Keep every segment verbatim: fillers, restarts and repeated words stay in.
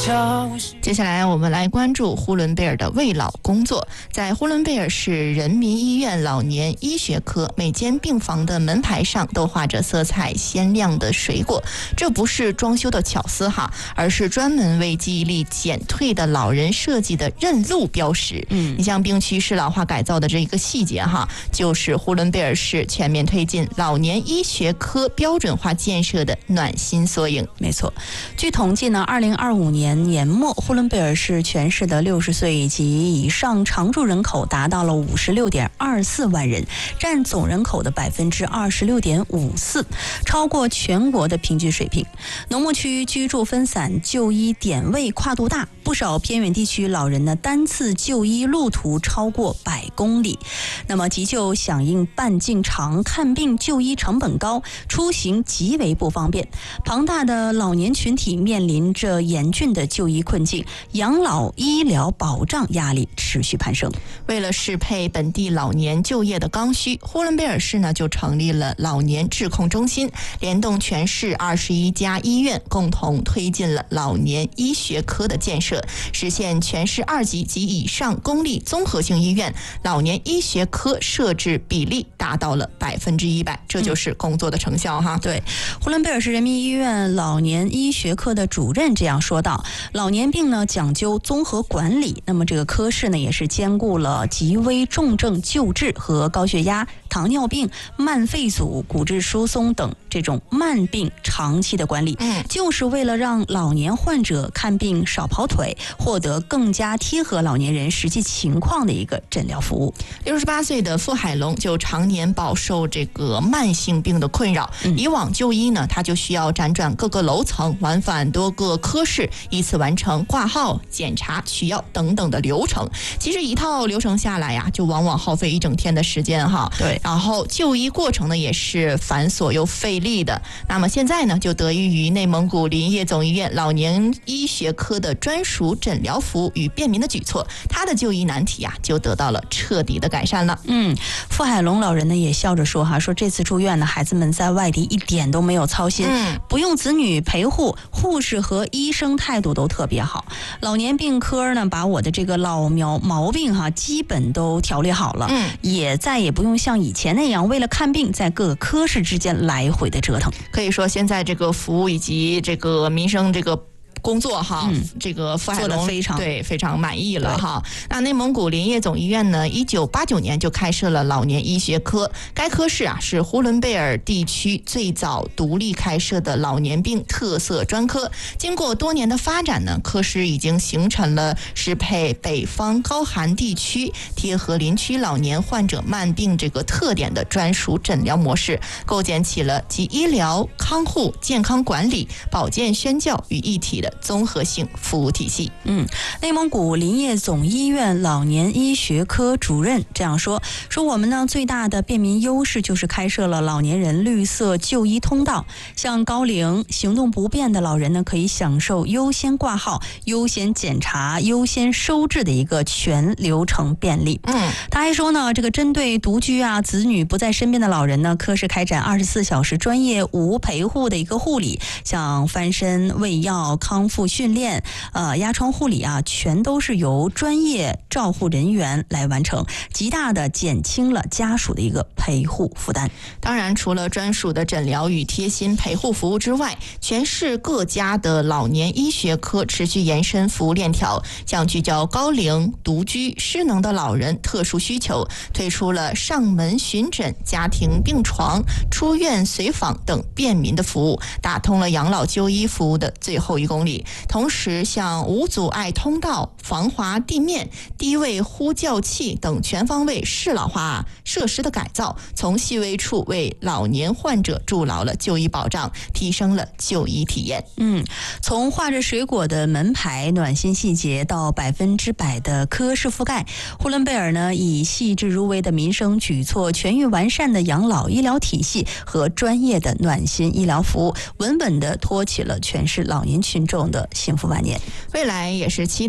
接下来我们来关注呼伦贝尔的慰老工作。在呼伦贝尔市人民医院老年医学科，每间病房的门牌上都画着色彩鲜亮的水果，这不是装修的巧思哈，而是专门为记忆力减退的老人设计的认路标识。嗯，你像病区适老化改造的这一个细节哈，就是呼伦贝尔市全面推进老年医学科标准化建设的暖心缩影。 没错，据统计呢，二零二五年年末，呼伦贝尔市全市的六十岁及以上常住人口达到了五十六点二四万人，占总人口的百分之二十六点五四，超过全国的平均水平。农牧区居住分散，就医点位跨度大，不少偏远地区老人呢单次就医路途超过百公里。那么急救响应半径长，看病就医成本高，出行极为不方便。庞大的老年群体面临着严峻的就医困境，养老医疗保障压力持续攀升。 为了适配本地老年就业的刚需，呼伦贝尔市呢就成立了老年质控中心，联动全市二十一家医院，共同推进了老年医学科的建设，实现全市二级及以上公立综合性医院老年医学科设置比例达到了百分之一百，这就是工作的成效哈。 嗯、对，呼伦贝尔市人民医院老年医学科的主任这样说道：老年病呢讲究综合管理，那么这个科室呢也是兼顾了极危重症救治和高血压、糖尿病、慢肺阻、骨质疏松等这种慢病长期的管理，嗯，就是为了让老年患者看病少跑腿，获得更加贴合老年人实际情况的一个诊疗服务。 六十八岁的傅海龙就常年饱受这个慢性病的困扰，嗯、以往就医呢，他就需要辗转各个楼层，往返多个科室，依次完成挂号、检查、取药等等的流程。其实一套流程下来呀，就往往耗费一整天的时间哈。 对， 然后就医过程呢也是繁琐又费力的。那么现在呢，就得益于内蒙古林业总医院老年医学科的专属诊疗服务与便民的举措，他的就医难题啊就得到了彻底的改善了。 嗯，傅海龙老人呢也笑着说哈，说这次住院呢，孩子们在外地一点都没有操心，嗯、不用子女陪护，护士和医生态度都特别好。老年病科呢，把我的这个老苗毛病哈，基本都调理好了，嗯，也再也不用像以前那样为了看病在各个科室之间来回的折腾。 可以说，现在这个服务以及这个民生这个工作哈，嗯、这个傅海龙非常对非常满意了哈。那内蒙古林业总医院呢，一九八九年就开设了老年医学科，该科室啊是呼伦贝尔地区最早独立开设的老年病特色专科。经过多年的发展呢，科室已经形成了适配北方高寒地区、贴合林区老年患者慢病这个特点的专属诊疗模式，构建起了集医疗、康护、健康管理、保健宣教于一体的综合性服务体系。 嗯，内蒙古林业总医院老年医学科主任这样说：说我们呢最大的便民优势就是开设了老年人绿色就医通道，像高龄行动不便的老人呢，可以享受优先挂号、优先检查、优先收治的一个全流程便利。嗯，他还说呢，这个针对独居啊、子女不在身边的老人呢，科室开展二十四小时专业无陪护的一个护理，像翻身、喂药、康复训练、呃压疮护理啊，全都是由专业照护人员来完成，极大的减轻了家属的一个陪护负担。 当然，除了专属的诊疗与贴心陪护服务之外，全市各家的老年医学科持续延伸服务链条，像聚焦高龄、独居、失能的老人特殊需求，推出了上门巡诊、家庭病床、出院随访等便民的服务，打通了养老就医服务的最后一公里。同时，像无阻碍通道、防滑地面、低位呼叫器等全方位适老化设施的改造，从细微处为老年患者筑牢了就医保障，提升了就医体验。 嗯，从画着水果的门牌暖心细节到百分之百的科室覆盖，呼伦贝尔呢以细致入微的民生举措、全域完善的养老医疗体系和专业的暖心医疗服务，稳稳地托起了全市老年群众的幸福晚年。 未来也是期待更多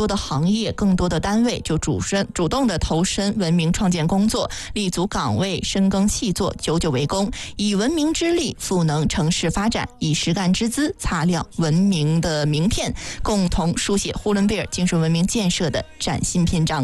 多的行业、更多的单位就主身主动的投身文明创建工作，立足岗位，深耕细作，久久为功，以文明之力赋能城市发展，以实干之姿擦亮文明的名片，共同书写呼伦贝尔精神文明建设的崭新篇章。